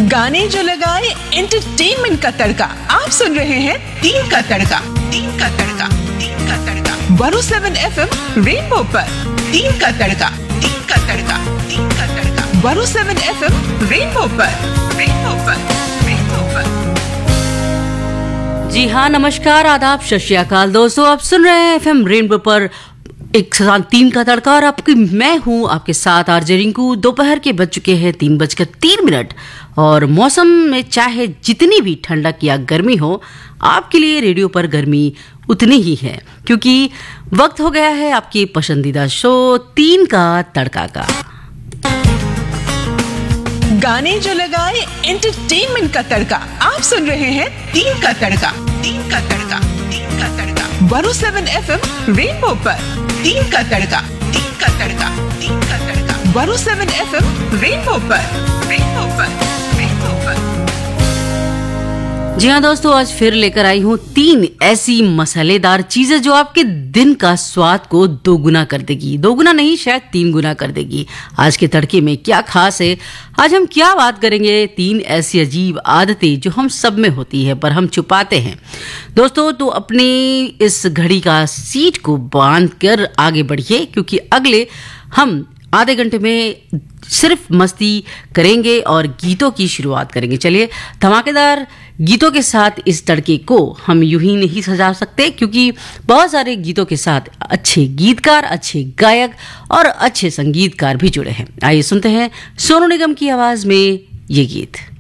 गाने जो लगाए एंटरटेनमेंट का तड़का। आप सुन रहे हैं तीन का तड़का, तीन का तड़का, तीन का तड़का 107 FM रेनबो पर। तीन का तड़का, तीन का तड़का, तीन का तड़का 107 FM रेनबो पर, रेनबो पर, रेनबो पर। जी हाँ, नमस्कार, आदाब, सत श्री अकाल दोस्तों। आप सुन रहे हैं FM रेनबो पर एक साथ तीन का तड़का और आपकी मैं हूँ आपके साथ आरजे रिंकू। दोपहर के बज चुके हैं 3:03 और मौसम में चाहे जितनी भी ठंडक या गर्मी हो, आपके लिए रेडियो पर गर्मी उतनी ही है, क्योंकि वक्त हो गया है आपकी पसंदीदा शो तीन का तड़का का। गाने जो लगाए एंटरटेनमेंट का तड़का। आप सुन रहे हैं तीन का तड़का, तीन का तड़का, तीन का तड़का 107 FM रेनबो पर। तीन का तड़का, तीन का तड़का, तीन का तड़का 107 FM रेनबो पर, रेनबो पर, रेनबो पर। जी हाँ दोस्तों, आज फिर लेकर आई हूँ तीन ऐसी मसालेदार चीजें जो आपके दिन का स्वाद को दोगुना कर देगी। दोगुना नहीं, शायद 3 गुना कर देगी। आज के तड़के में क्या खास है, आज हम क्या बात करेंगे? तीन ऐसी अजीब आदतें जो हम सब में होती है पर हम छुपाते हैं। दोस्तों, तो अपनी इस घड़ी का सीट को बांध कर आगे बढ़िए, क्योंकि अगले हम आधे घंटे में सिर्फ मस्ती करेंगे और गीतों की शुरुआत करेंगे। चलिए, धमाकेदार गीतों के साथ इस तड़के को हम यूं ही नहीं सजा सकते, क्योंकि बहुत सारे गीतों के साथ अच्छे गीतकार, अच्छे गायक और अच्छे संगीतकार भी जुड़े हैं। आइए सुनते हैं सोनू निगम की आवाज में ये गीत।